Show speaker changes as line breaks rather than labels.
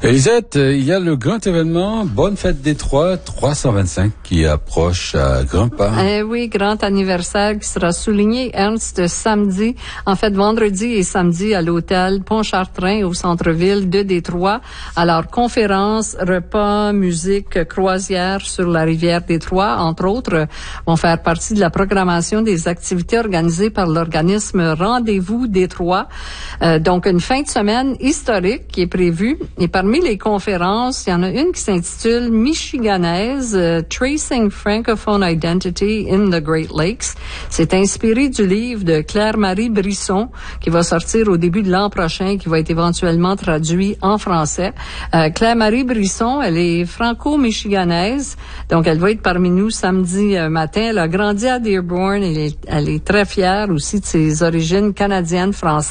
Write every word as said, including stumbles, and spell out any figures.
Elisabeth, il y a le grand événement Bonne Fête des Trois trois cent vingt-cinq qui approche à grands pas.
Eh oui, grand anniversaire qui sera souligné, Ernst, samedi, en fait vendredi et samedi à l'hôtel Pontchartrain au centre-ville de Détroit. Alors, conférences, repas, musique, croisière sur la rivière Détroit, entre autres, vont faire partie de la programmation des activités organisées par l'organisme Rendez-vous Détroit. Euh, donc, une fin de semaine historique qui est prévue. Et parmi les conférences, il y en a une qui s'intitule Michiganaise, uh, Tracing Francophone Identity in the Great Lakes. C'est inspiré du livre de Claire-Marie Brisson qui va sortir au début de l'an prochain, qui va être éventuellement traduit en français. Euh, Claire-Marie Brisson, elle est franco-michiganaise, donc elle va être parmi nous samedi euh, matin. Elle a grandi à Dearborn, elle est, elle est très fière aussi de ses origines canadiennes-françaises.